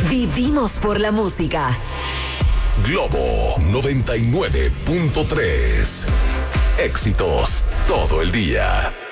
Vivimos por la música. Globo 99.3. Éxitos todo el día.